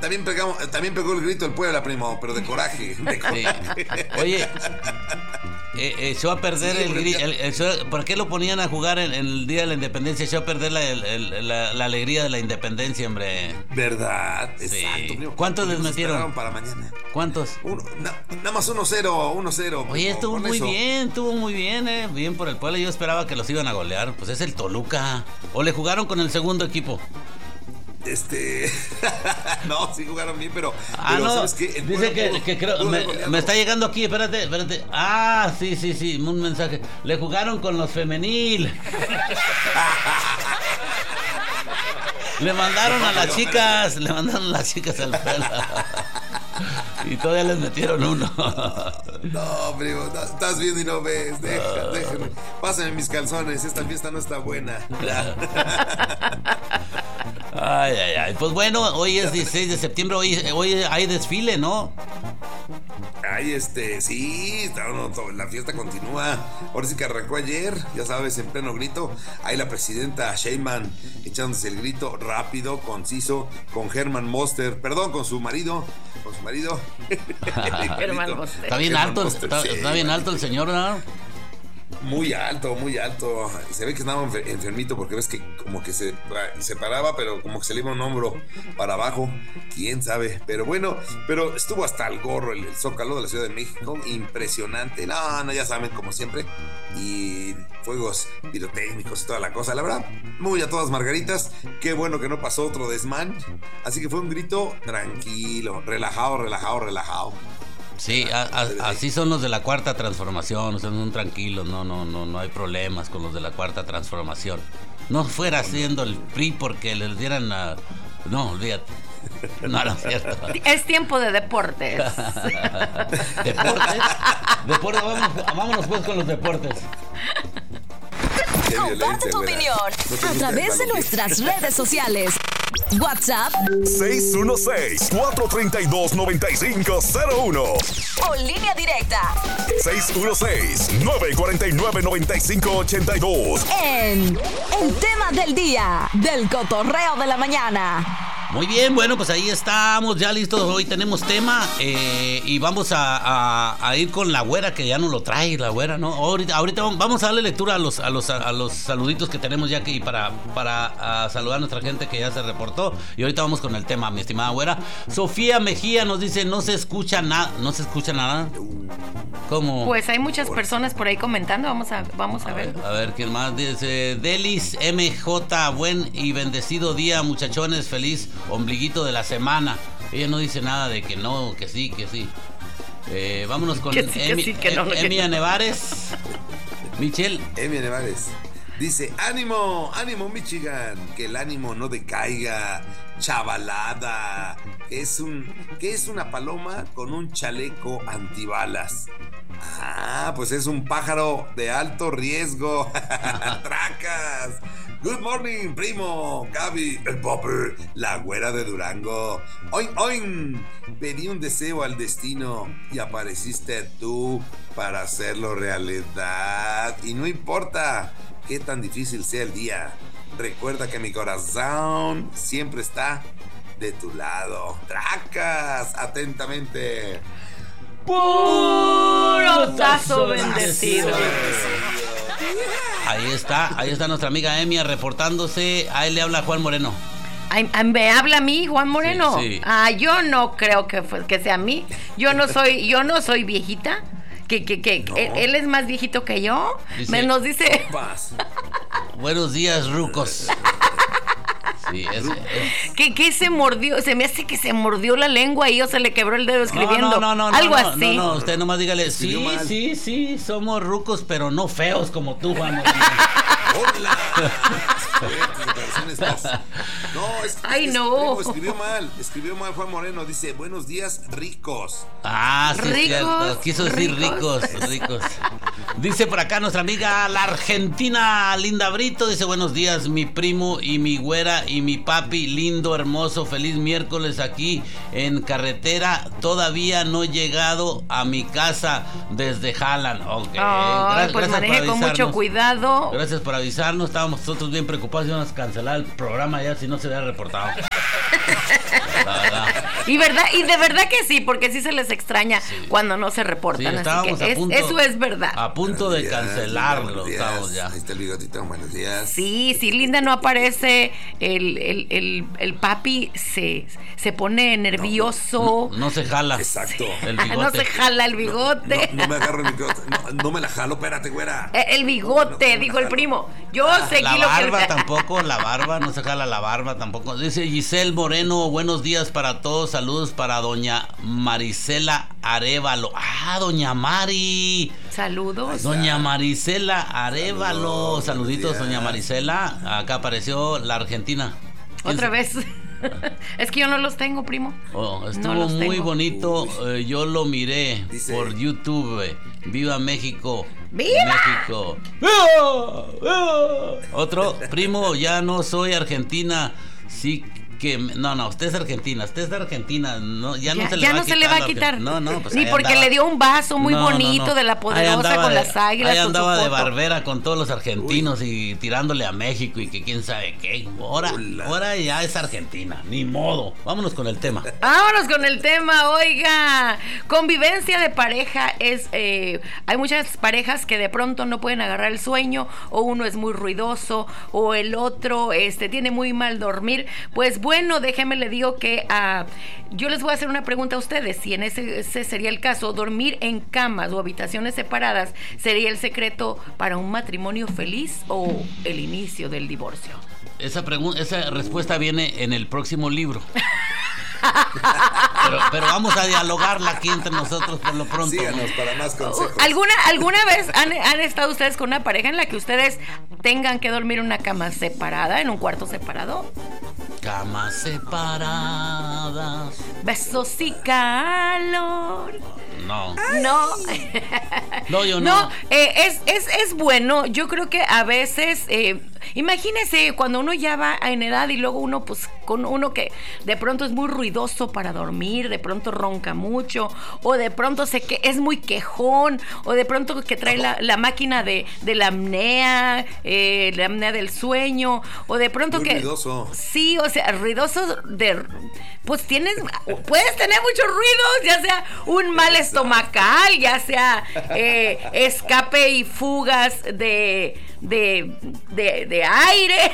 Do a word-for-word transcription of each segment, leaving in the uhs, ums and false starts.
también, pegamos, también pegó el grito el Puebla, primo, pero de coraje. De coraje. Sí. Oye, eh, echó a perder sí, el grito. ¿Por qué lo ponían a jugar en, en el Día de la Independencia? Echó a perder la, el, el, la, la alegría de la independencia, hombre. ¿Verdad? Sí. Exacto, primo. ¿Cuántos les metieron? Para mañana. ¿Cuántos? Uno, na, nada más uno cero, uno cero. Oye, estuvo muy eso. bien, estuvo muy bien, eh. Bien por el Puebla. Yo esperaba que los iban a golear. Pues es el Toluca. ¿O le jugaron con el segundo equipo? Este. No, sí jugaron bien, pero. Ah, pero no. ¿sabes qué? El Dice que, pudo, que creo. Me, me está llegando aquí, espérate, espérate. Ah, sí, sí, sí. Un mensaje. Le jugaron con los femenil. Le mandaron a las chicas. Le mandaron a las chicas al Puebla. Y todavía les metieron uno. No, primo, no, estás viendo y no ves. Deja, déjame. Pásame mis calzones. Esta fiesta no está buena. Ay, ay, ay. Pues bueno, hoy es dieciséis de septiembre. Hoy, hoy hay desfile, ¿no? Ay, este, sí, no, no, la fiesta continúa. Ahora sí que arrancó ayer, ya sabes, en pleno grito. Ahí la presidenta Sheinbaum echándose el grito rápido, conciso, con Herman Moster, perdón, con su marido, con su marido. Herman Moster. Está bien alto, Moster, está, sí, está bien alto el señor, ¿no? Muy alto, muy alto. Se ve que estaba enfermito porque ves que como que se, se paraba, pero como que se le iba un hombro para abajo. Quién sabe. Pero bueno, pero estuvo hasta el gorro el, el Zócalo de la Ciudad de México. Impresionante. No, no, ya saben, como siempre. Y fuegos pirotécnicos y toda la cosa. La verdad, muy a todas margaritas. Qué bueno que no pasó otro desmán. Así que fue un grito tranquilo, relajado, relajado, relajado. Sí, a, a, así son los de la Cuarta Transformación, son tranquilos, no, no, no, no hay problemas con los de la Cuarta Transformación. No fuera haciendo el P R I porque les dieran a... No, olvídate. No, no es cierto. Es tiempo de deportes. ¿Deportes? Deportes, vámonos, vámonos pues con los deportes. Comparte tu opinión a través de nuestras redes sociales. WhatsApp seis uno seis, cuatro tres dos, nueve cinco cero uno o línea directa seis uno seis, nueve cuatro nueve, nueve cinco ocho dos. En el tema del día del cotorreo de la mañana. Muy bien, bueno, pues ahí estamos, ya listos. Hoy tenemos tema eh, y vamos a, a, a ir con la güera que ya no lo trae, la güera, ¿no? Ahorita, ahorita vamos a darle lectura a los a los a los saluditos que tenemos ya aquí para, para a saludar a nuestra gente que ya se reportó. Y ahorita vamos con el tema, mi estimada güera. Sofía Mejía nos dice, no se escucha nada, no se escucha nada. ¿Cómo? Pues hay muchas personas por ahí comentando, vamos a, vamos a, a ver. ver. A ver, ¿quién más? Dice, Delis M J, buen y bendecido día, muchachones, feliz ombliguito de la semana. Ella no dice nada de que no, que sí, que sí. Eh, vámonos con que sí, Emi, que sí, que no, Emi, que Emia no. Nevares. Michelle. Emia Nevares. Dice, ánimo, ánimo Michigan, que el ánimo no decaiga, chavalada. Que es un, que es una paloma con un chaleco antibalas. Ah, pues es un pájaro de alto riesgo. Tracas. Good morning, primo, Gaby, el Popper, la güera de Durango. Oin, oin, pedí un deseo al destino y apareciste tú para hacerlo realidad. Y no importa qué tan difícil sea el día, recuerda que mi corazón siempre está de tu lado. Tracas, atentamente. Puro tazo bendecido. Ahí está, ahí está nuestra amiga Emia reportándose. A él le habla Juan Moreno. Ay, me habla a mí, Juan Moreno. Sí, sí. Ah, yo no creo que, que sea a mí. Yo no soy, yo no soy viejita. Que, que, que no. él, él es más viejito que yo. Dice, me nos dice. Buenos días, rucos. Sí, es, es... ¿Qué, ¿Qué se mordió? Se me hace que se mordió la lengua y o se le quebró el dedo escribiendo. No, no, no, no, algo no, así. No, no, usted nomás dígale, sí, mal. sí, sí, somos rucos, pero no feos como tú, Juan. ¡Hola! No, es, Ay, es, no. Primo, escribió mal, escribió mal Juan Moreno. Dice, buenos días, ricos. Ah, sí, ricos, cierto. Quiso decir ricos, ricos, ricos. Dice por acá nuestra amiga la argentina Linda Brito. Dice, buenos días, mi primo y mi güera y mi papi, lindo, hermoso, feliz miércoles aquí en carretera. Todavía no he llegado a mi casa desde Jalan. Ok. Oh, Gra- pues maneje con mucho cuidado. Gracias por avisarnos. Estábamos nosotros bien preocupados y íbamos a cancelar el programa ya si no se había reportado. Y verdad, y de verdad que sí, porque sí se les extraña sí. cuando no se reportan. Sí, así que es, punto, eso es verdad. A punto de cancelarlo, estamos ya. Ahí está el bigotito, buenos días. Sí, si Linda no aparece, el, el, el, el papi se, se pone nervioso. No, no, no se jala. Exacto. El bigote. No se jala el bigote. No, no, no me agarro el bigote. No, no me la jalo, espérate, güera. El bigote, no, no, dijo el primo. Yo la, seguí la lo que... La barba tampoco, la barba, no se jala la barba tampoco. Dice Giselle Moreno, buenos días para todos, saludos para doña Marisela Arévalo. Ah, doña Mari. Saludos. Doña Marisela Arévalo. Saludos, Saluditos, doña Marisela. Acá apareció la Argentina. Otra vez. Es que yo no los tengo, primo. Oh, estuvo no muy tengo. bonito. Eh, yo lo miré Dice. por YouTube. Viva México. ¡Viva! México. ¡Viva! ¡Viva! Otro, primo, ya no soy argentina. Sí que no, no, usted es argentina, usted es de Argentina, no, ya, ya no se le ya va no a quitar. Se le va a quitar. No, no, pues ni porque andaba. Le dio un vaso muy no, bonito no, no. de la Poderosa con de, las águilas. Ahí andaba con de barbera con todos los argentinos Uy. y tirándole a México y que quién sabe qué. Ahora, ahora ya es Argentina, ni modo. Vámonos con el tema. Vámonos con el tema, oiga. Convivencia de pareja es, eh, hay muchas parejas que de pronto no pueden agarrar el sueño, o uno es muy ruidoso, o el otro este, tiene muy mal dormir. Pues bueno, déjenme le digo que uh, yo les voy a hacer una pregunta a ustedes. Si en ese, ese sería el caso, dormir en camas o habitaciones separadas sería el secreto para un matrimonio feliz o el inicio del divorcio. Esa pregunta, esa respuesta viene en el próximo libro. Pero, pero vamos a dialogarla aquí entre nosotros por lo pronto. Síganos para más consejos. ¿Alguna, alguna vez han, han estado ustedes con una pareja en la que ustedes tengan que dormir en una cama separada, en un cuarto separado? Camas separadas, besos y calor. No. No. No, yo no. No, eh, es, es, es bueno. Yo creo que a veces, eh, imagínese cuando uno ya va en edad y luego uno, pues, con uno que de pronto es muy ruidoso para dormir, de pronto ronca mucho, o de pronto se que es muy quejón, o de pronto que trae la, la máquina de, de la apnea, eh, la apnea del sueño, o de pronto muy que. Ruidoso. Sí, o sea, ruidoso de. Pues tienes, puedes tener muchos ruidos, ya sea un mal estomacal, ya sea eh, escape y fugas de, de, de, de aire,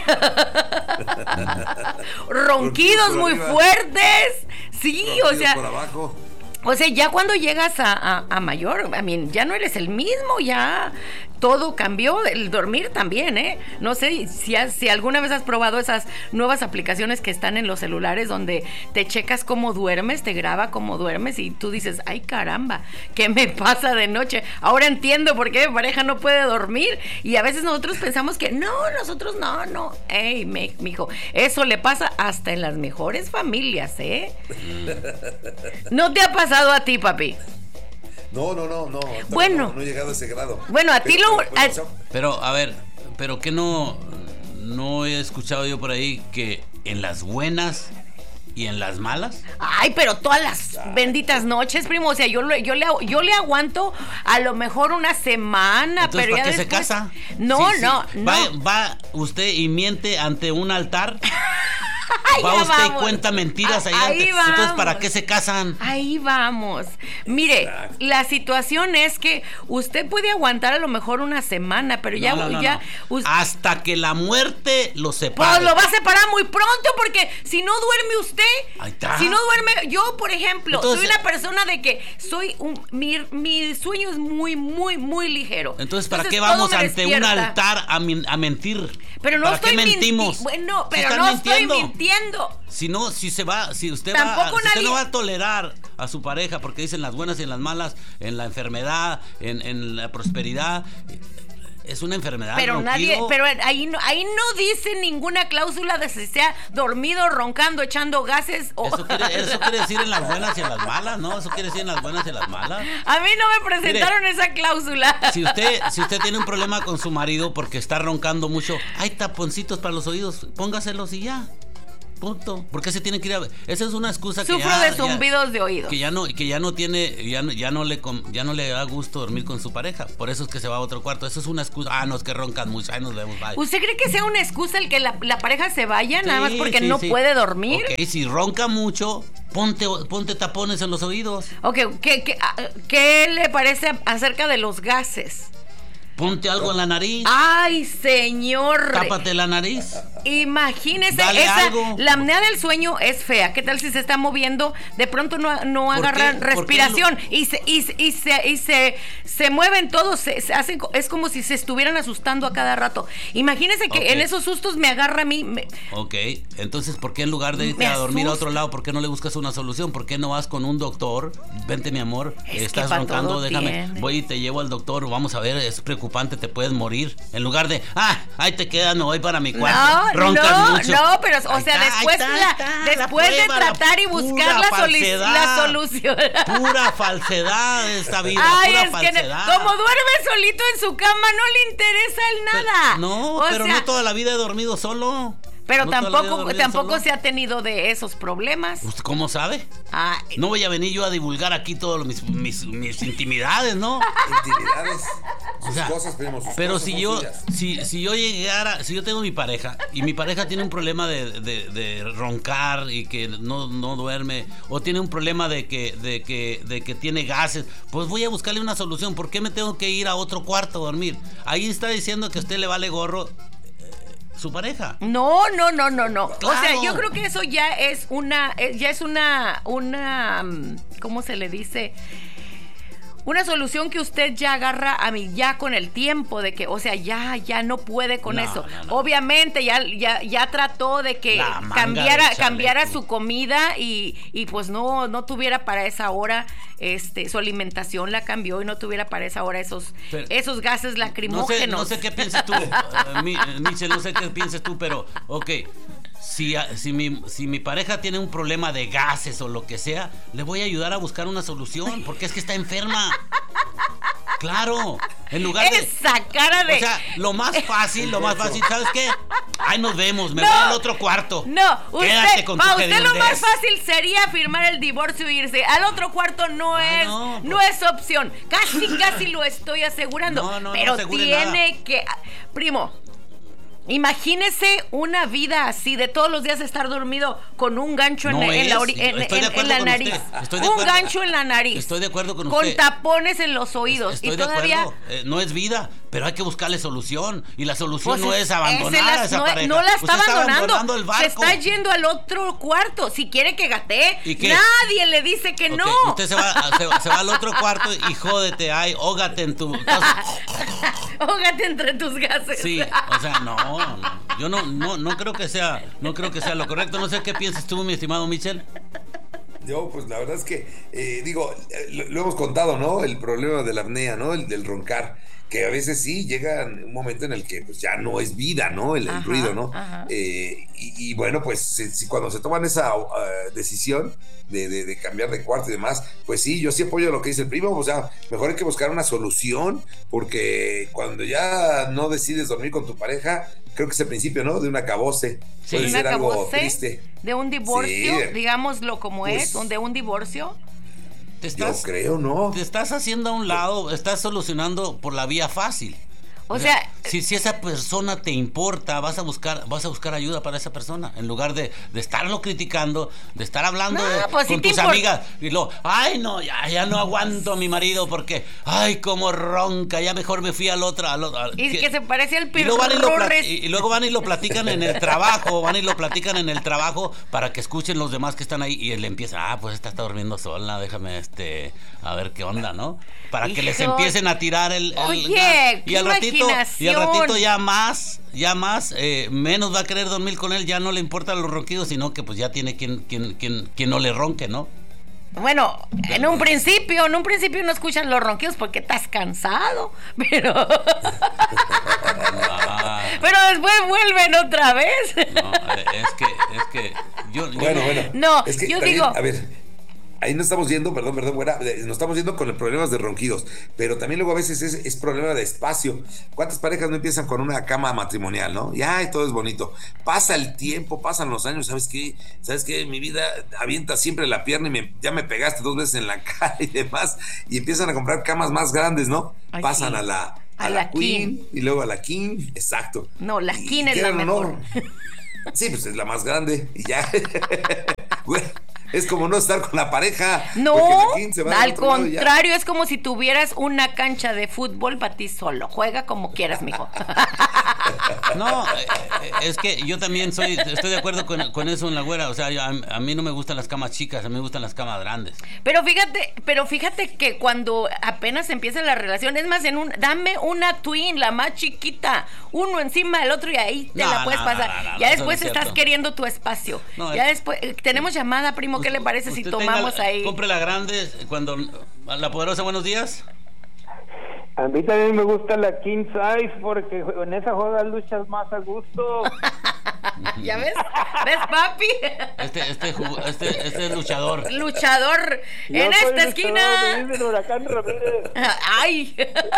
ronquidos muy fuertes, sí, ronquidos o sea, por abajo. O sea, ya cuando llegas a, a, a mayor, I mean, ya no eres el mismo, ya todo cambió, el dormir también, ¿eh? No sé si, has, si alguna vez has probado esas nuevas aplicaciones que están en los celulares donde te checas cómo duermes, te graba cómo duermes y tú dices, ay caramba, ¿qué me pasa de noche? Ahora entiendo por qué mi pareja no puede dormir y a veces nosotros pensamos que no, nosotros no, no. Ey, me, mijo, eso le pasa hasta en las mejores familias, ¿eh? ¿No te ha pasado a ti, papi? No, no, no, no. Bueno. No, no he llegado a ese grado. Bueno, a ti lo... Pero, a, pero, a ver, pero que no... No he escuchado yo por ahí que en las buenas y en las malas. Ay, pero todas las benditas noches, primo. O sea, yo, yo, le, yo le aguanto a lo mejor una semana. Entonces, pero ¿para ya qué después... se casa? No, sí, no, sí. no. Va, va usted y miente ante un altar... Ay, va usted vamos. y cuenta mentiras ahí, ahí antes. Vamos. Entonces, ¿para qué se casan? Ahí vamos. Mire, Exacto. La situación es que usted puede aguantar a lo mejor una semana, pero ya... No, no, ya no. Usted... Hasta que la muerte lo separe. Pues lo va a separar muy pronto, porque si no duerme usted... Ahí está. Si no duerme... Yo, por ejemplo, entonces, soy una persona de que soy un... Mi, mi sueño es muy, muy, muy ligero. Entonces, ¿para entonces, qué vamos ante despierta. un altar a, a mentir? Pero no ¿Para estoy qué mentimos? Minti- bueno, pero si no mintiendo. estoy mintiendo. Si no, si se va, si usted Tampoco va, si nadie... usted no va a tolerar a su pareja porque dicen las buenas y en las malas, en la enfermedad, en, en la prosperidad, es una enfermedad. Pero ronquido. nadie, pero ahí no, ahí no dice ninguna cláusula de si sea dormido, roncando, echando gases o... Eso quiere, eso quiere decir en las buenas y en las malas, ¿no? Eso quiere decir en las buenas y en las malas. A mí no me presentaron Mire, esa cláusula. Si usted, si usted tiene un problema con su marido porque está roncando mucho, hay taponcitos para los oídos, póngaselos y ya. Punto. ¿Por qué se tiene que ir a ver? Esa es una excusa que Sufro ya, de zumbidos ya, de oídos. Que ya no, que ya no tiene, ya no, ya no le ya no le da gusto dormir con su pareja. Por eso es que se va a otro cuarto. Eso es una excusa. Ah, no, es que roncan mucho. Ay, nos vemos, bye. ¿Usted cree que sea una excusa el que la, la pareja se vaya Sí, nada más porque sí, no sí. puede dormir? Ok, si ronca mucho, ponte, ponte tapones en los oídos. Ok, ¿qué, qué, qué le parece acerca de los gases? Ponte algo en la nariz. Ay, señor. Tápate la nariz. Imagínese, Dale esa, algo. la apnea del sueño es fea. ¿Qué tal si se está moviendo? De pronto no, no ¿Por agarra qué? ¿Por qué respiración y se, y, se- y se, y se, se mueven todos, se, se hacen, co- es como si se estuvieran asustando a cada rato. Imagínese que Ok. en esos sustos me agarra a mí. me- Ok, entonces, ¿por qué en lugar de irte Me a dormir a asusta. otro lado, por qué no le buscas una solución? ¿Por qué no vas con un doctor? Vente, mi amor, Es que estás pa' roncando, todo déjame, tiene. voy y te llevo al doctor, vamos a ver, es preocupante, te puedes morir. En lugar de, ah, ahí te quedas, me voy para mi cuarto. No, Roncas no, mucho. no, pero, o Ahí sea, está, ahí después, está, la- ahí está, la después de prueba, la tratar y buscar pura la, soli- falsedad. la solución. Pura falsedad de esta vida, Ay, pura es que no- falsedad. como duerme solito en su cama, no le interesa el nada. No, O pero sea, no toda la vida he dormido solo. Pero No toda la vida he tampoco, dormido tampoco solo. se ha tenido de esos problemas. ¿Usted cómo sabe? Ah, No voy a venir yo a divulgar aquí todas mis, mis, mis intimidades, ¿no? Intimidades, sus O sea, cosas, primo, sus pero cosas si son yo, suyas. si, si yo llegara, si yo tengo mi pareja y mi pareja tiene un problema de, de, de roncar y que no, no duerme, o tiene un problema de que, de que, de que tiene gases, pues voy a buscarle una solución. ¿Por qué me tengo que ir a otro cuarto a dormir? Ahí está diciendo que a usted le vale gorro eh, su pareja. no, no, no, no, no. O Claro. sea, yo creo que eso ya es una, eh, ya es una, una, mm, ¿cómo se le dice? Una solución que usted ya agarra a mí ya con el tiempo de que, o sea, ya, ya no puede con No, eso. no, no. Obviamente ya, ya, ya trató de que La manga cambiara, del cambiara chaleco. su comida y, y pues no, no tuviera para esa hora, este, su alimentación la cambió y no tuviera para esa hora esos, Pero- esos gases No sé, lacrimógenos. no sé qué piensas tú, eh, mi- Michelle, no sé qué piensas tú, pero, ok, si, a- si, mi, si mi pareja tiene un problema de gases o lo que sea, le voy a ayudar a buscar una solución, porque es que está enferma. Claro, en lugar de... Esa cara de... O sea, lo más fácil, lo más fácil, ¿sabes qué? Ahí nos vemos, me No. voy al otro cuarto. No, Quédate usted, con para tu usted lo hediondez. más fácil sería firmar el divorcio e irse. Al otro cuarto no Ah, es, no, no, pues- es opción. Casi, casi lo estoy asegurando. No, no, no pero asegure tiene nada. que, primo. Imagínese una vida así de todos los días estar dormido con un gancho en, No la- en la, es. ori- en- Estoy de en- en acuerdo la con nariz. usted. Estoy de Un acuerdo. gancho en la nariz. Estoy de acuerdo con Con usted. tapones en los oídos. Estoy y de todavía. acuerdo. Eh, no es vida, pero hay que buscarle solución. Y la solución Pues no es- es abandonar ese la- a esa no, pareja. no la está Usted abandonando. abandonando el barco. Se está yendo al otro cuarto. Si quiere que gatee, ¿Y qué? nadie le dice que Ok, no. Usted se va, se, se va al otro cuarto y jódete, ay, hógate en tu casa. Hógate entre tus gases. Sí, o sea, no, no. Yo no, no, no creo que sea, no creo que sea lo correcto. No sé qué piensas tú, mi estimado Michel. Yo, pues la verdad es que, eh, digo, eh, lo, lo hemos contado, ¿no? El problema de la apnea, ¿no? El del roncar. Que a veces sí llega un momento en el que pues ya no es vida, ¿no? El, el Ajá, ruido, ¿no? ajá. Eh, y, y bueno, pues si, si cuando se toman esa uh, decisión de, de, de cambiar de cuarto y demás, pues sí, yo sí apoyo lo que dice el primo, o sea, mejor hay que buscar una solución, porque cuando ya no decides dormir con tu pareja, creo que es el principio, ¿no? De un acabose. Sí. Puede Un ser algo acabose triste. de un divorcio, Sí. digámoslo como Pues- es, de un divorcio. Te Yo estás, creo, ¿no? te estás haciendo a un lado, estás solucionando por la vía fácil. O sea, si, si esa persona te importa, vas a buscar, vas a buscar ayuda para esa persona, en lugar de, de estarlo criticando, de estar hablando No, de- pues, con si te tus impor- amigas y lo, ay no, ya, ya no aguanto a mi marido porque, ay cómo ronca, ya mejor me fui al otro, al otro. al- y que se parece al y luego, van y, lo pla- pirurres. y- y luego van y lo platican en el trabajo, van y lo platican en el trabajo para que escuchen los demás que están ahí y él empieza, ah, pues esta está durmiendo sola, déjame este, a ver qué onda, ¿no? Para que les Hijo. empiecen a tirar el, el Oye, gas. qué y al ratito y al imaginación. ratito ya más, ya más, eh, menos va a querer dormir con él, ya no le importan los ronquidos, sino que pues ya tiene quien, quien, quien, quien no le ronque, ¿no? Bueno, en un principio, en un principio no escuchas los ronquidos porque estás cansado, pero Ah, pero después vuelven otra vez. no, eh, es que, es que yo, yo Bueno, no- bueno. No, es que yo también, digo- A ver, ahí nos estamos yendo, perdón, perdón, güera, nos estamos yendo con los problemas de ronquidos, pero también luego a veces es, es problema de espacio. ¿Cuántas parejas no empiezan con una cama matrimonial, no? Ya, y todo es bonito. Pasa el tiempo, pasan los años, ¿sabes qué? ¿Sabes qué? Mi vida avienta siempre la pierna y me, ya me pegaste dos veces en la cara y demás, y empiezan a comprar camas más grandes, ¿no? Ay, pasan sí. a la, a a la, la Queen, King. y luego a la King, exacto. No, la Y- King y es la quieran o mejor. no, sí, pues es la más grande y ya. Güey, es como no estar con la pareja. No, porque la King se va al del otro lado y ya. contrario, es como si tuvieras una cancha de fútbol para ti solo. Juega como quieras, mijo. No, eh, eh, es que yo también soy, estoy de acuerdo con, con eso en la güera. O sea, yo- a, a mí no me gustan las camas chicas, a mí me gustan las camas grandes. Pero fíjate, pero fíjate que cuando apenas empieza la relación, es más, en un, dame una twin, la más chiquita, uno encima del otro y ahí te No, la puedes no, pasar. no, no, no, ya eso después no es estás cierto. queriendo tu espacio. No, ya es- después, eh, tenemos llamada, primo, ¿qué le parece si Usted tomamos tenga- ahí? Compre la grande cuando la poderosa, buenos días. A mí también me gusta la king size porque en esa joda luchas más a gusto. ¿Ya ves? ¿Ves, papi? Este, este, ju- este, este luchador. Luchador Yo en soy esta luchador, esquina. me dicen Huracán Ramírez. Ay.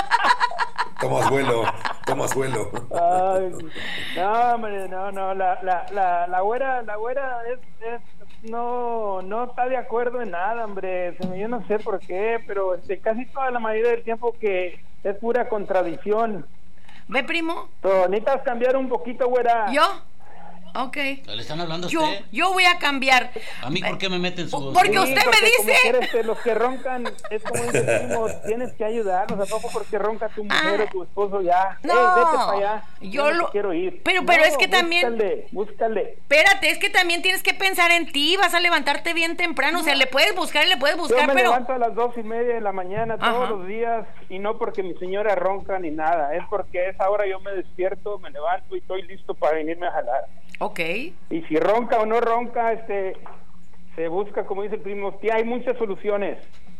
Tomas vuelo, tomas vuelo. Ay, no, hombre, no, no, la, la, la, la güera, la güera es, es, no, no está de acuerdo en nada, hombre. Se me- Yo no sé por qué, pero este, casi toda la mayoría del tiempo que es pura contradicción. ¿Ve, primo? So, necesitas cambiar un poquito, güera. ¿Yo? Ok. ¿Le están hablando a Yo, usted? yo voy a cambiar. ¿A mí por qué me meten su...? Porque Sí, usted me porque como dice- quieres, eh, los que roncan, es como dice el primo, tienes que ayudarnos. ¿A poco porque ronca tu mujer Ah. o tu esposo ya? No, Ey, vete para allá. yo no lo- te quiero ir. pero- pero No, es que también- Búscale, búscale. Espérate, es que también tienes que pensar en ti, vas a levantarte bien temprano, o sea, le puedes buscar y le puedes Yo buscar, me pero... levanto a las dos y media de la mañana todos Ajá. los días y no porque mi señora ronca ni nada, es porque a esa hora yo me despierto, me levanto y estoy listo para venirme a jalar. Ok. Y si ronca o no ronca, este, se busca, como dice el primo, tía, hay muchas soluciones.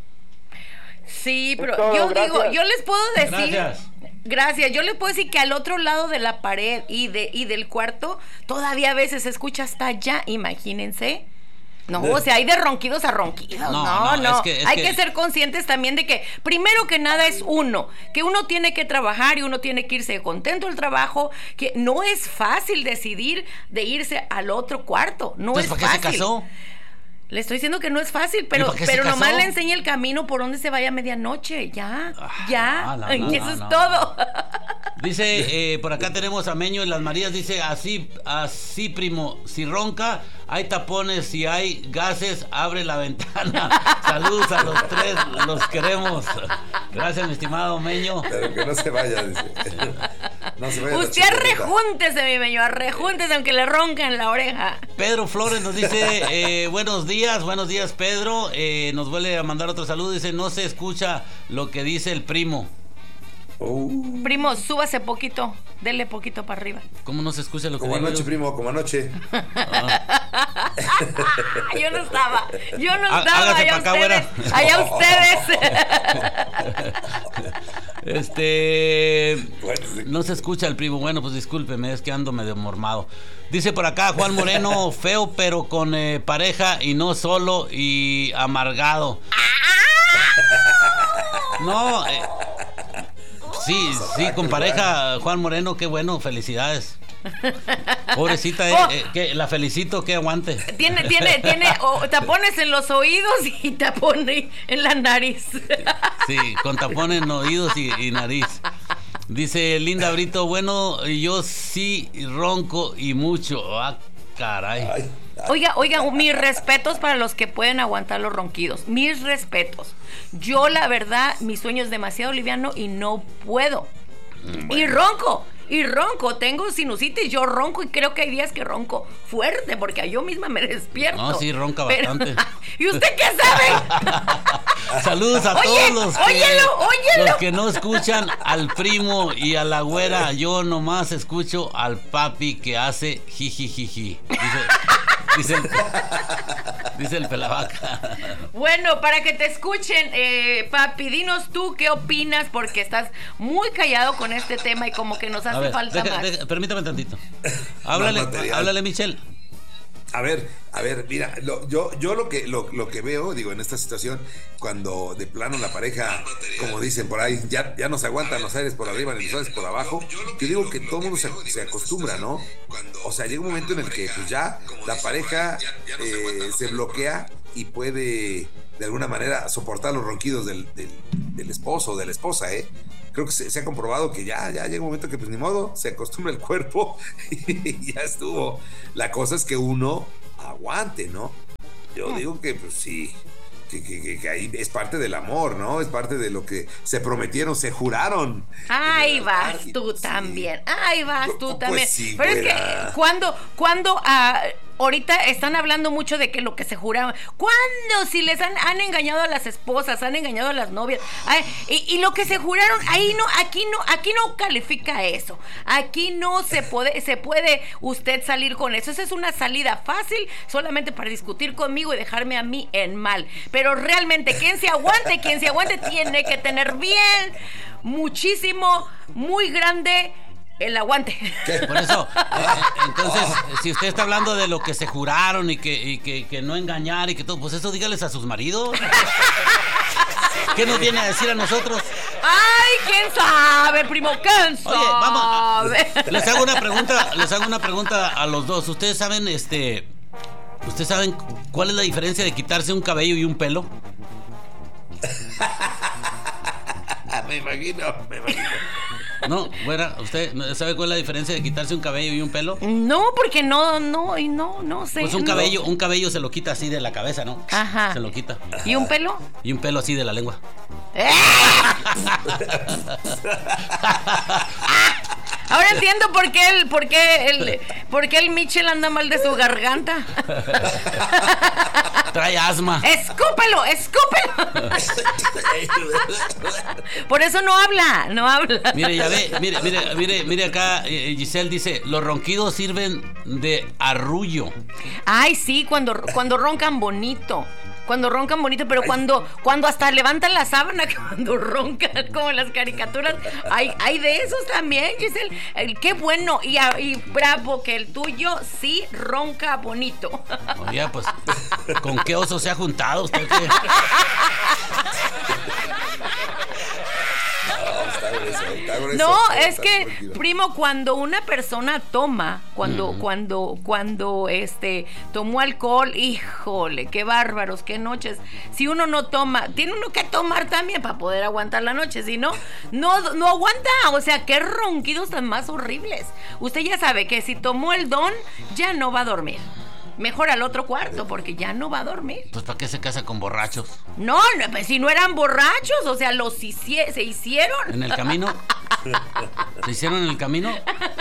Sí, pero todo, yo gracias. digo, yo les puedo decir... Gracias. Gracias, yo les puedo decir que al otro lado de la pared y, de, y del cuarto, todavía a veces se escucha hasta allá, imagínense. No, o sea, hay de ronquidos a ronquidos. No, No, no. no, es que- es hay que- que ser conscientes también de que, primero que nada, es uno, que uno tiene que trabajar y uno tiene que irse contento al trabajo, que no es fácil decidir de irse al otro cuarto. No Entonces, es ¿para qué fácil. se casó? Le estoy diciendo que no es fácil, pero, para qué se pero casó? nomás le enseña el camino por donde se vaya a medianoche. Ya, Ah, ya. no, no, no, Eso no, es no. todo. Dice, eh, por acá tenemos a Meño y las Marías, dice, así, así, primo, si ronca, hay tapones, si hay gases, abre la ventana. Saludos a los tres, los queremos. Gracias, mi estimado Meño. Pero que no se vaya, dice. No se vaya. la Usted chocotota. arrejúntese, mi meño, arrejúntese aunque le ronca en la oreja. Pedro Flores nos dice, eh, buenos días, buenos días, Pedro. Eh, nos vuelve a mandar otro saludo, dice, no se escucha lo que dice el primo. Uh, Primo, súbase poquito, dele poquito para arriba. ¿Cómo no se escucha lo que como digo anoche, yo? primo, como anoche. Ah, yo no estaba, yo no Há- estaba, hágase allá pa' acá, ustedes, güera. allá ustedes. Este... Bueno, sí. No se escucha el primo. Bueno, pues discúlpeme, es que ando medio mormado. Dice por acá Juan Moreno, feo pero con eh, pareja y no solo y amargado. No, eh, sí, sí, con pareja, Juan Moreno, qué bueno, felicidades. Pobrecita, eh, Oh. eh, que la felicito, que aguante. Tiene, tiene, tiene oh, tapones en los oídos y tapones en la nariz. Sí, con tapón en oídos y, y nariz. Dice Linda Brito, bueno, yo sí ronco y mucho. Ah, caray. Ay, Oiga, oiga, mis respetos para los que pueden aguantar los ronquidos. Mis respetos. Yo, la verdad, mi sueño es demasiado liviano y no puedo. Y ronco, y ronco. Tengo sinusitis, yo ronco y creo que hay días que ronco fuerte porque yo misma me despierto. No, sí, ronca Pero- bastante. ¿Y usted qué sabe? Saludos a Oye, todos los que, óyelo, óyelo. los que no escuchan al primo y a la güera. Yo nomás escucho al papi que hace jijijiji. Dice, dice, el, dice el pelavaca. Bueno, para que te escuchen, eh, papi, dinos tú qué opinas porque estás muy callado con este tema y como que nos hace A ver, falta deja- más. deja- permítame tantito. Háblale, material. háblale, Michelle. A ver, a ver, mira, lo, yo, yo lo que lo, lo que veo, digo, en esta situación, cuando de plano la pareja, como dicen por ahí, ya, ya no se aguantan los aires por arriba ni los aires por abajo, yo digo que todo el mundo se, se acostumbra, ¿no? O sea, llega un momento en el que pues ya la pareja eh, se bloquea y puede de alguna manera soportar los ronquidos del, del, del esposo o de la esposa, ¿eh? Creo que se, se ha comprobado que ya, ya llega un momento que pues ni modo, se acostumbra el cuerpo y ya estuvo. La cosa es que uno aguante, ¿no? Yo digo que pues sí, que, que, que, que ahí es parte del amor, ¿no? Es parte de lo que se prometieron, se juraron. Ahí vas tú sí. también, ahí vas tú pues también. Sí, Pero güera. es que cuando, cuando uh, ahorita están hablando mucho de que lo que se juraban, ¿cuándo? Si les han, han engañado a las esposas, han engañado a las novias, ay, y, y lo que se juraron, ahí no, aquí no, aquí no califica eso, aquí no se puede, se puede usted salir con eso, esa es una salida fácil solamente para discutir conmigo y dejarme a mí en mal, pero realmente quien se aguante, quien se aguante tiene que tener bien, muchísimo, muy grande el aguante. Por eso, eh, entonces, si usted está hablando de lo que se juraron y que, y que, que no engañar y que todo, pues eso dígales a sus maridos. ¿Qué nos viene a decir a nosotros? Ay, quién sabe, primo, quién sabe. Oye, vamos. Les hago una pregunta, les hago una pregunta a los dos. ¿Ustedes saben, este, ustedes saben cuál es la diferencia de quitarse un cabello y un pelo? Me imagino, me imagino. No, bueno, ¿usted sabe cuál es la diferencia de quitarse un cabello y un pelo? No, porque no, no, y no, no sé. Pues un no. cabello, un cabello se lo quita así de la cabeza, ¿no? Ajá. Se lo quita. ¿Y un pelo? Y un pelo así de la lengua. ¡Eh! Ahora entiendo por qué el, por qué el, por qué el Michel anda mal de su garganta. Trae asma. ¡Escúpelo! ¡Escúpelo! Por eso no habla, no habla. Mire, ya ve, mire, mire, mire, mire acá, eh, Giselle dice, los ronquidos sirven de arrullo. Ay, sí, cuando, cuando roncan bonito. Cuando roncan bonito, pero cuando, cuando hasta levantan la sábana, cuando roncan como en las caricaturas, hay, hay de esos también, Giselle. El, qué bueno y, y bravo que el tuyo sí ronca bonito. Oye, pues, ¿con qué oso se ha juntado usted? ¿Qué? No, es que, primo, cuando una persona toma, cuando, mm. cuando, cuando, este, tomó alcohol, híjole, qué bárbaros, qué noches. Si uno no toma, tiene uno que tomar también para poder aguantar la noche, si no, no, no aguanta. O sea, qué ronquidos tan más horribles. Usted ya sabe que si tomó el don, ya no va a dormir. Mejor al otro cuarto, porque ya no va a dormir. Pues ¿para qué se casa con borrachos? No, no, pues si no eran borrachos, o sea, los hici- se hicieron. ¿En el camino? ¿Se hicieron en el camino?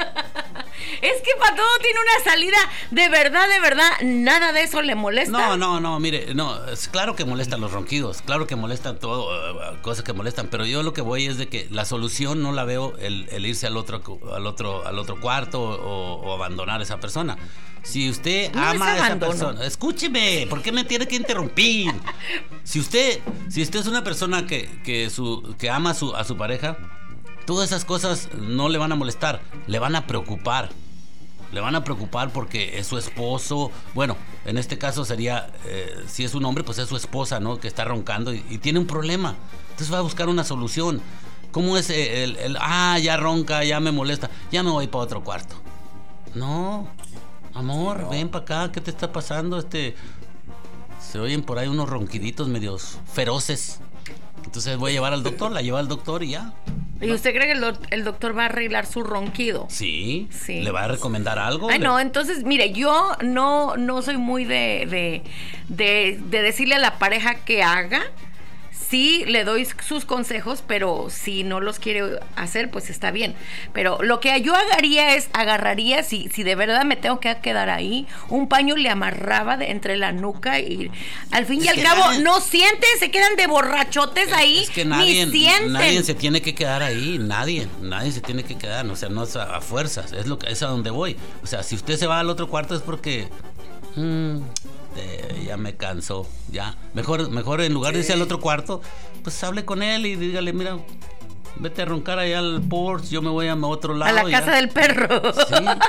Es que para todo tiene una salida, de verdad, de verdad, nada de eso le molesta. No, no, no, mire, no, es claro que molestan los ronquidos, claro que molestan todo, uh, cosas que molestan, pero yo lo que voy es de que la solución no la veo el, el irse al otro, al otro, al otro cuarto o, o abandonar a esa persona. Si usted no ama a esa abandono. persona, escúcheme, ¿por qué me tiene que interrumpir? Si usted, si usted es una persona que, que su, que ama a su, a su pareja, todas esas cosas no le van a molestar, le van a preocupar. Le van a preocupar porque es su esposo. Bueno, en este caso sería, eh, si es un hombre, pues es su esposa, ¿no? Que está roncando y, y tiene un problema. Entonces va a buscar una solución. ¿Cómo es el, el, el, ah, ya ronca, ya me molesta, ya me voy para otro cuarto? No, amor, no. Ven para acá, ¿qué te está pasando? Este, se oyen por ahí unos ronquiditos medios feroces. Entonces voy a llevar al doctor, la lleva al doctor y ya. ¿Y usted cree que el, do- el doctor va a arreglar su ronquido? Sí, Sí. ¿Le va a recomendar algo? Ay, ¿Le- no, entonces, mire, yo no, no soy muy de, de, de, de decirle a la pareja que haga. Sí, le doy sus consejos, pero si no los quiere hacer, pues está bien. Pero lo que yo haría es, agarraría, si, si de verdad me tengo que quedar ahí, un paño le amarraba de entre la nuca y al fin Es y al que cabo, nadie- no sienten, se quedan de borrachotes ahí, Es que nadie, ni sienten. nadie se tiene que quedar ahí, nadie, nadie se tiene que quedar, o sea, no es a, a fuerzas, es lo que es a donde voy. O sea, si usted se va al otro cuarto es porque mm, eh, ya me cansó, ya. Mejor, mejor en lugar de irse al otro cuarto, pues hable con él y dígale, mira, vete a roncar allá al porche, yo me voy a otro lado. A la y casa ya. del perro. Sí,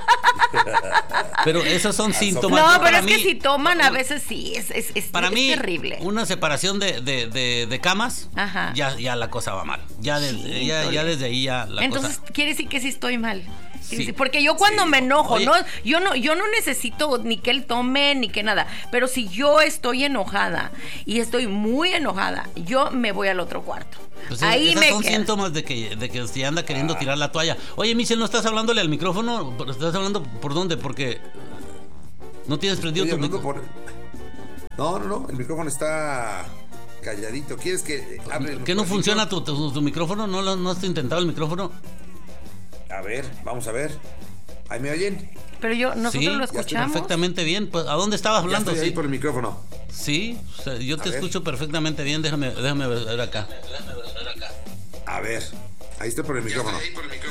Pero esos son síntomas. No, Yo, pero para es mí, que si toman a veces sí, es, es, es, para es mí, terrible. una separación de, de, de, de camas, Ajá. ya, ya la cosa va mal. Ya, de- Sí, ya, Tole. ya desde ahí ya la Entonces cosa... quiere decir que sí estoy mal. Quiere Sí. decir- Porque yo cuando Sí. me enojo, Oye. no, yo no, yo no necesito ni que él tome ni que nada. Pero si yo estoy enojada y estoy muy enojada, yo me voy al otro cuarto. Pues Ahí esos me son quedo. síntomas de que, de que se anda queriendo tirar la toalla. Oye, Michelle, ¿no estás hablándole al micrófono? ¿Estás hablando por dónde? Porque no tienes prendido Estoy tu hablando micrófono. por... No, no, no, el micrófono está calladito. ¿Quieres que hable? ¿Qué no funciona tu, tu, tu micrófono? ¿No, lo- ¿No has intentado el micrófono? A ver, vamos a ver. ¿Ahí me oyen? Pero yo, nosotros Sí, lo ya estoy escuchamos. perfectamente bien. Pues, ¿a dónde estabas Ya hablando? estoy ahí Sí, por el micrófono. sí, o sea, yo te A ver. escucho perfectamente bien. Déjame, déjame ver acá. A ver, ahí estoy por el micrófono.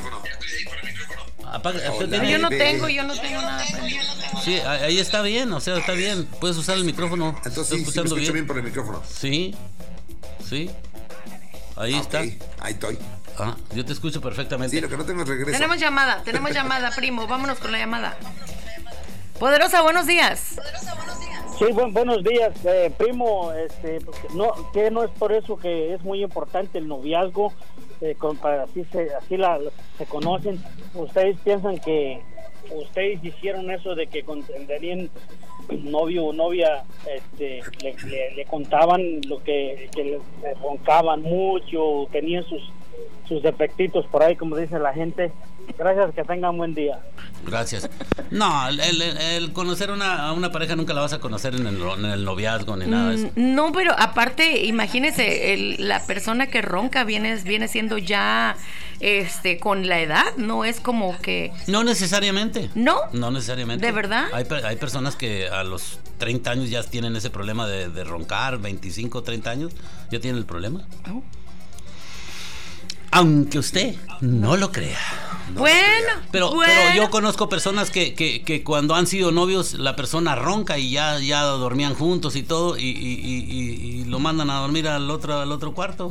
Apaga- usted Hola. tiene- Yo no Ve. tengo, yo no tengo nada prendido. Sí, ahí ahí está bien, o sea, está bien. Puedes usar el micrófono. Entonces Estoy sí, sí me escuchando escucho bien bien. por el micrófono. Sí, sí. Ahí Ah, está. ok, ahí estoy. Ah, yo te escucho perfectamente. Sí, lo que no tengo es regreso. Tenemos llamada, tenemos llamada, primo. Vámonos con la llamada. Poderosa, buenos días. Sí, buen- buenos días, eh, primo. Este, pues, no, que no es por eso que es muy importante el noviazgo, eh, con, para así se, así la, se conocen. Ustedes piensan que ustedes hicieron eso de que con- tenían novio o novia, este, le, le- le contaban lo que, que le, le roncaban mucho, tenían sus sus defectitos por ahí, como dice la gente. Gracias, que tengan buen día. Gracias. No, el, el- el conocer una, a una pareja nunca la vas a conocer en el, en el noviazgo ni nada de eso. Mm, No, pero aparte, imagínese, el- la persona que ronca viene, viene siendo ya este con la edad, no es como que... No necesariamente. ¿No? No necesariamente. ¿De verdad? Hay, per- hay personas que a los treinta años ya tienen ese problema de, de roncar, veinticinco, treinta años, ya tienen el problema. Oh. Aunque usted no lo crea. Bueno, Pero, bueno. pero yo conozco personas que, que, que cuando han sido novios, la persona ronca y ya, ya dormían juntos y todo, y, y, y, y- y lo mandan a dormir al otro, al otro cuarto.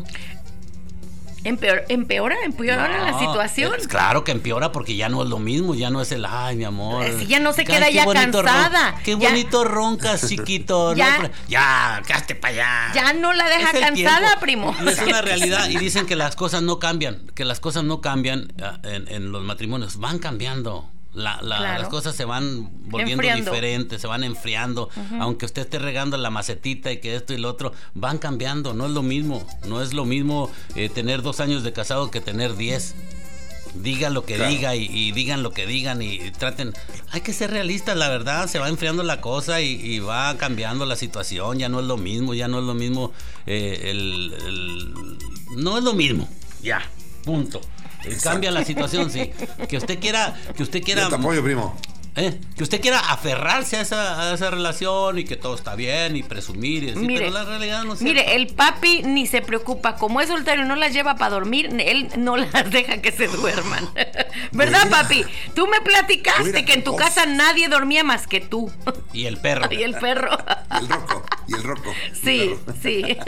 Empeor- empeora, empeora la No, situación. es claro que empeora porque ya no es lo mismo, ya no es el, ay, mi amor. Eh, sí, ya no se Ay, queda qué ya bonito cansada. ron- qué Ya- bonito roncas, chiquito. ¿no? Ya- ya, quédate para allá. Ya no la deja Es el cansada, tiempo. primo. Y es una realidad. Y dicen que las cosas no cambian, que las cosas no cambian ah, en, en los matrimonios, van cambiando. La, la- Claro. Las cosas se van volviendo Enfriando. diferentes, se van enfriando. Aunque usted esté regando la macetita y que esto y lo otro, van cambiando. No es lo mismo. No es lo mismo eh, tener dos años de casado que tener diez. Diga lo que Claro. diga y, y digan lo que digan y, y traten. Hay que ser realistas, la verdad. Se va enfriando la cosa y, y va cambiando la situación. Ya no es lo mismo, ya no es lo mismo. eh, el, el- no es lo mismo. Ya, punto. Eh, Cambia la situación, sí. Que usted quiera, que usted quiera. Yo te apoyo, primo. ¿Eh? Que usted quiera aferrarse a esa, a esa relación y que todo está bien y presumir y decir, Mire, pero la realidad no es Mire, cierto. el papi ni se preocupa. Como es soltero y no las lleva para dormir, él no las deja que se duerman. ¿Verdad, Mira. papi? Tú me platicaste Mira que en qué tu cosa. casa nadie dormía más que tú. Y el perro. Y el perro. Y el roco, y el roco. Sí, Claro. sí.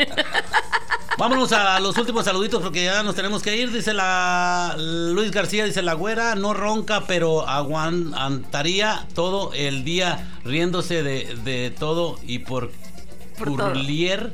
Vámonos a los últimos saluditos porque ya nos tenemos que ir. Dice la Luis García, dice la güera no ronca, pero aguantaría todo el día riéndose de, de todo y por, Por todo. curlier.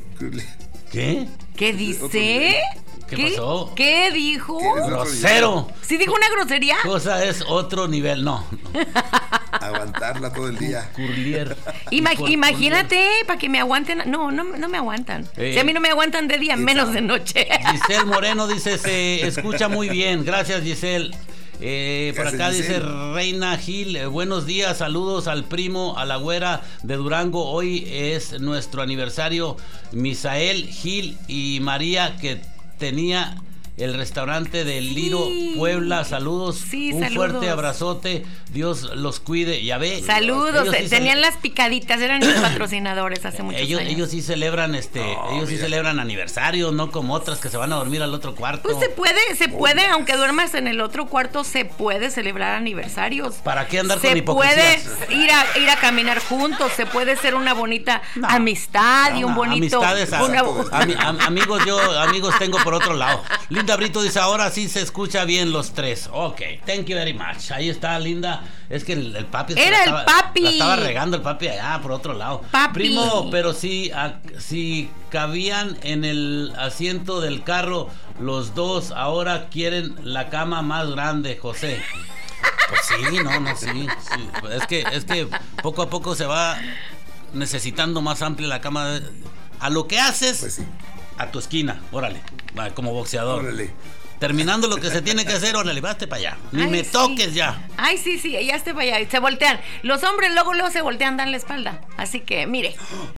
¿Qué? ¿Qué dice? ¿Qué pasó? ¿Qué dijo? ¿Qué eres? Grosero. ¿Sí dijo una grosería? Cosa es otro nivel. No. no. Aguantarla todo el día. Curlier. Ima- Y por imagínate, para que me aguanten. No, no, no me aguantan. Eh. Si a mí no me aguantan de día, menos de noche. Giselle Moreno dice, se escucha muy bien. Gracias, Giselle. Eh, por Gracias, acá dice Giselle. Reina Gil, eh, buenos días, saludos al primo, a la güera de Durango. Hoy es nuestro aniversario. Misael Gil y María, que tenía el restaurante de Liro, Sí. Puebla. Saludos, Sí, un saludos. fuerte abrazote. Dios los cuide. Ya ve. Saludos, ellos eh, sí tenían cele- las picaditas, eran mis patrocinadores hace muchos ellos, años. ellos sí celebran este, No, ellos sí mira. celebran aniversarios, no como otras que se van a dormir al otro cuarto. Pues se puede, se puede, aunque duermas en el otro cuarto, se puede celebrar aniversarios. ¿Para qué andar se con hipocresías? puede ir a ir a caminar juntos, se puede ser una bonita No. amistad y un No, bonito amistades, a- una- ami- am- amigos yo amigos tengo por otro lado. Linda Linda Brito dice, ahora sí se escucha bien los tres. Ok, thank you very much. Ahí está, Linda. Es que el, el papi... Era el estaba, papi. La estaba regando el papi allá, por otro lado. Papi. Primo, pero si, a, si cabían en el asiento del carro los dos, ahora quieren la cama más grande, José. Pues sí, no, no, sí, sí. Es que, es que poco a poco se va necesitando más amplia la cama. A lo que haces, Pues sí. a tu esquina, órale, va, como boxeador. Órale. Terminando lo que se tiene que hacer, órale, vaste para allá. Ni Ay, me sí. toques ya. Ay, sí, sí, ya esté para allá. Se voltean. Los hombres luego, luego se voltean, dan la espalda. Así que, mire,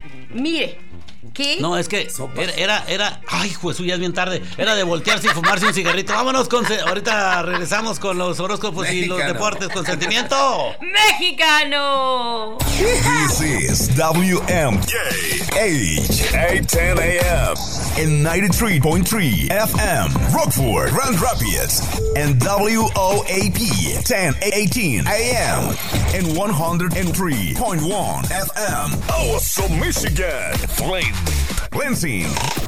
mire. ¿Qué? No, es que Sopas. era, era, era, ay, Jesús, ya es bien tarde. Era de voltearse y fumarse un cigarrito. Vámonos con, ahorita regresamos con los horóscopos y los Mexicano. deportes con sentimiento. ¡Mexicano! This is W M K H eight ten A M and ninety-three point three F M Rockford, Grand Rapids, and W O A P ten eighteen A M and one oh three point one F M. Awesome, Michigan. Flame. Lansing.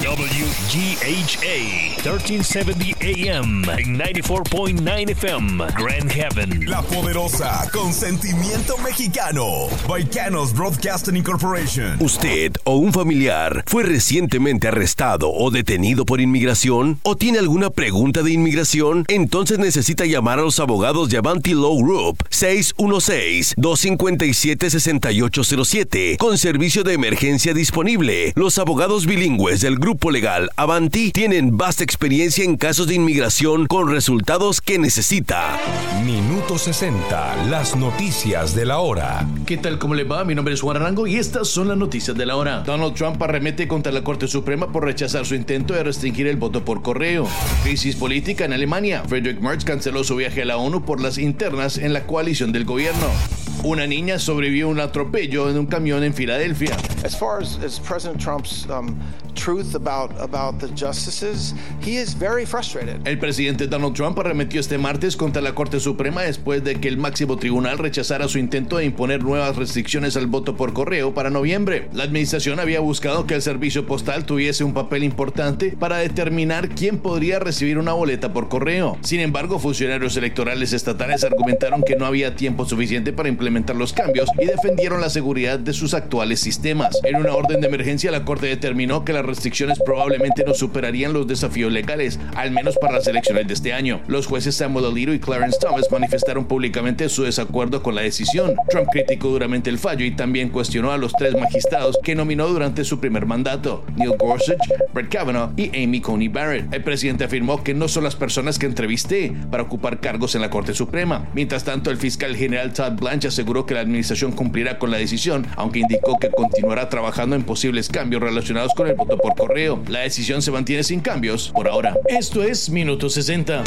W G H A thirteen seventy A M and ninety-four point nine F M Grand Haven. La Poderosa, con sentimiento mexicano. Baicanos Broadcasting Incorporation. ¿Usted o un familiar fue recientemente arrestado o detenido por inmigración? ¿O tiene alguna pregunta de inmigración? Entonces necesita llamar a los abogados de Avanti Law Group seis uno seis, dos cinco siete, seis ocho cero siete con servicio de emergencia disponible. Los abogados bilingües del grupo legal Avanti tienen vasta experiencia en casos de inmigración con resultados que necesita. Minuto sesenta, las noticias de la hora. ¿Qué tal? ¿Cómo le va? Mi nombre es Juan Arango y estas son las noticias de la hora. Donald Trump arremete contra la Corte Suprema por rechazar su intento de restringir el voto por correo. Crisis política en Alemania. Friedrich Merz canceló su viaje a la ONU por las internas en la coalición del gobierno. Una niña sobrevivió a un atropello en un camión en Filadelfia. As far as, as President Trump's um, truth about, about the justices, he is very frustrated. El presidente Donald Trump arremetió este martes contra la Corte Suprema después de que el máximo tribunal rechazara su intento de imponer nuevas restricciones al voto por correo para noviembre. La administración había buscado que el servicio postal tuviese un papel importante para determinar quién podría recibir una boleta por correo. Sin embargo, funcionarios electorales estatales argumentaron que no había tiempo suficiente para implementar los cambios y defendieron la seguridad de sus actuales sistemas. En una orden de emergencia, la Corte determinó que las restricciones probablemente no superarían los desafíos legales, al menos para las elecciones de este año. Los jueces Samuel Alito y Clarence Thomas manifestaron públicamente su desacuerdo con la decisión. Trump criticó duramente el fallo y también cuestionó a los tres magistrados que nominó durante su primer mandato: Neil Gorsuch, Brett Kavanaugh y Amy Coney Barrett. El presidente afirmó que no son las personas que entrevisté para ocupar cargos en la Corte Suprema. Mientras tanto, el fiscal general Todd Blanche aseguró que la administración cumplirá con la decisión, aunque indicó que continuará trabajando en posibles cambios relacionados con el voto por correo. La decisión se mantiene sin cambios por ahora. Esto es Minuto sesenta.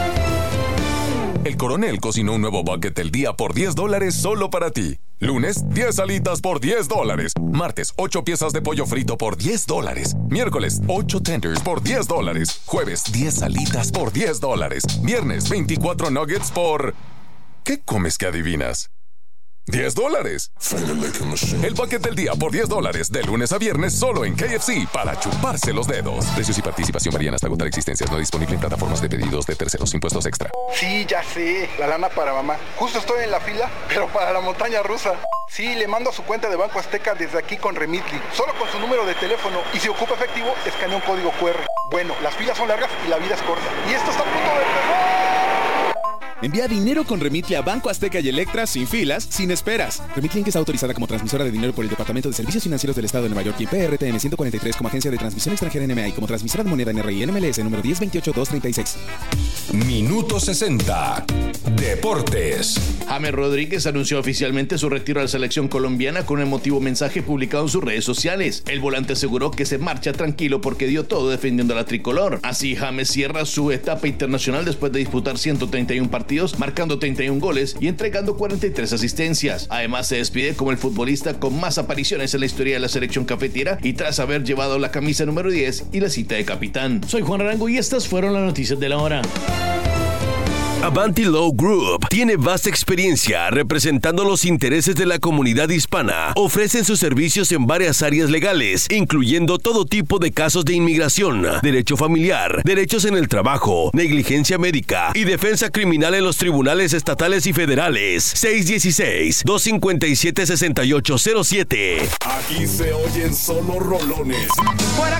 El Coronel cocinó un nuevo bucket del día por diez dólares solo para ti. Lunes, diez alitas por diez dólares. Martes, ocho piezas de pollo frito por diez dólares. Miércoles, ocho tenders por diez dólares. Jueves, diez alitas por diez dólares. Viernes, veinticuatro nuggets por... ¿Qué comes que adivinas? diez dólares. El bucket del día por diez dólares de lunes a viernes solo en K F C para chuparse los dedos. Precios y participación varían hasta agotar existencias. No disponible en plataformas de pedidos de terceros. Impuestos extra. Sí, ya sé, la lana para mamá. Justo estoy en la fila, pero para la montaña rusa. Sí, le mando a su cuenta de Banco Azteca desde aquí con Remitly. Solo con su número de teléfono. Y si ocupa efectivo, escanea un código Q R. Bueno, las filas son largas y la vida es corta. Y esto está a punto de empezar. Envía dinero con Remitly a Banco Azteca y Electra sin filas, sin esperas. Remitly Inc está autorizada como transmisora de dinero por el Departamento de Servicios Financieros del Estado de Nueva York y P R T M ciento cuarenta y tres como agencia de transmisión extranjera N M A y como transmisora de moneda N R I N M L S número diez veintiocho dos treinta y seis. Minuto sesenta. Deportes. James Rodríguez anunció oficialmente su retiro a la selección colombiana con un emotivo mensaje publicado en sus redes sociales. El volante aseguró que se marcha tranquilo porque dio todo defendiendo a la tricolor. Así, James cierra su etapa internacional después de disputar ciento treinta y uno partidos, marcando treinta y uno goles y entregando cuarenta y tres asistencias. Además, se despide como el futbolista con más apariciones en la historia de la selección cafetera y tras haber llevado la camisa número diez y la cita de capitán. Soy Juan Arango y estas fueron las noticias de la hora. Avanti Law Group tiene vasta experiencia representando los intereses de la comunidad hispana. Ofrecen sus servicios en varias áreas legales, incluyendo todo tipo de casos de inmigración, derecho familiar, derechos en el trabajo, negligencia médica y defensa criminal en los tribunales estatales y federales. seis uno seis, dos cinco siete, seis ocho cero siete. Aquí se oyen solo rolones. Fuera